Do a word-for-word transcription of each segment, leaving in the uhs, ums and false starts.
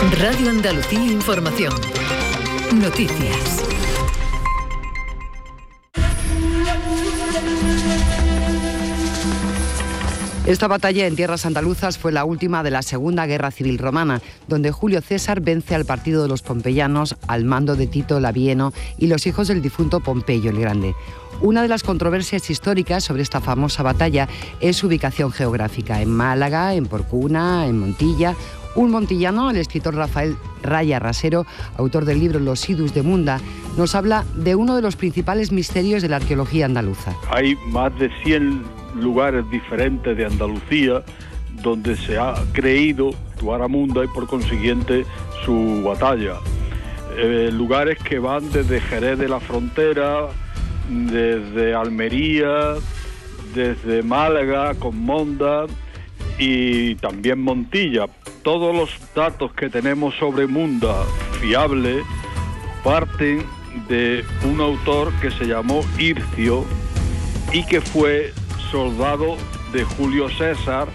Radio Andalucía Información. Noticias. Esta batalla en tierras andaluzas fue la última de la Segunda Guerra Civil Romana, donde Julio César vence al partido de los pompeyanos al mando de Tito Labieno y los hijos del difunto Pompeyo el Grande. Una de las controversias históricas sobre esta famosa batalla es su ubicación geográfica, en Málaga, en Porcuna, en Montilla. Un montillano, el escritor Rafael Raya Rasero, autor del libro Los idus de Munda, nos habla de uno de los principales misterios de la arqueología andaluza. Hay más de cien lugares diferentes de Andalucía donde se ha creído Tuaramunda y por consiguiente su batalla. Eh, lugares que van desde Jerez de la Frontera, desde Almería, desde Málaga con Monda y también Montilla. Todos los datos que tenemos sobre Munda fiables parten de un autor que se llamó Hircio y que fue soldado de Julio César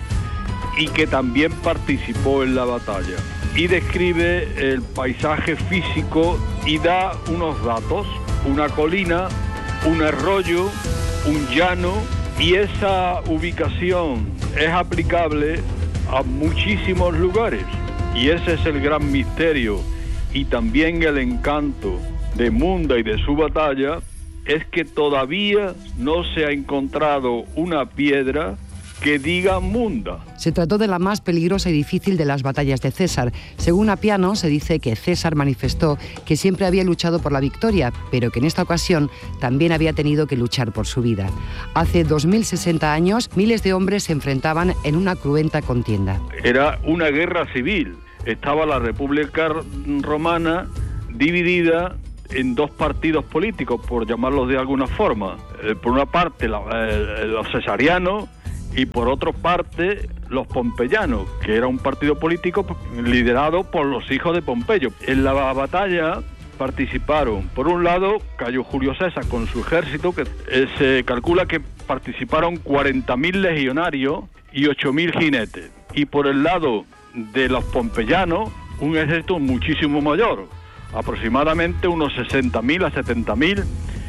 y que también participó en la batalla. Y describe el paisaje físico y da unos datos, una colina, un arroyo, un llano, y esa ubicación es aplicable a muchísimos lugares. Y ese es el gran misterio y también el encanto de Munda y de su batalla, es que todavía no se ha encontrado una piedra que diga Munda. Se trató de la más peligrosa y difícil de las batallas de César. Según Apiano, se dice que César manifestó que siempre había luchado por la victoria, pero que en esta ocasión también había tenido que luchar por su vida. Hace dos mil sesenta años, miles de hombres se enfrentaban en una cruenta contienda. Era una guerra civil. Estaba la República Romana dividida en dos partidos políticos, por llamarlos de alguna forma. Eh, por una parte, la, eh, los cesarianos, y por otra parte los pompeyanos, que era un partido político liderado por los hijos de Pompeyo. En la batalla participaron, por un lado, cayó Julio César con su ejército, que eh, se calcula que participaron cuarenta mil legionarios y ocho mil jinetes. Y por el lado de los pompeyanos, un ejército muchísimo mayor, aproximadamente unos sesenta mil a setenta mil,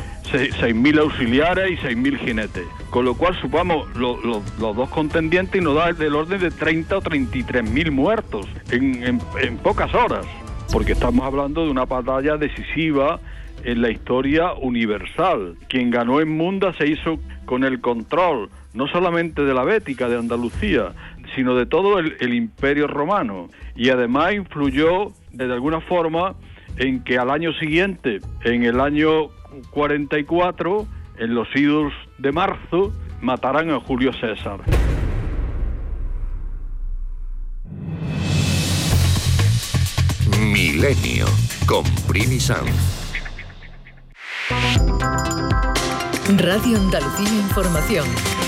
seis mil auxiliares y seis mil jinetes. Con lo cual, supongamos, lo, lo, los dos contendientes nos da del orden de treinta o treinta y tres mil muertos en, en, en pocas horas, porque estamos hablando de una batalla decisiva en la historia universal. Quien ganó en Munda se hizo con el control, no solamente de la Bética, de Andalucía, sino de todo el, el Imperio Romano, y además influyó de alguna forma en que al año siguiente, en el año cuarenta y cuatro, en los idus de marzo, matarán a Julio César. Milenio, con Primi Sanz. Radio Andalucía Información.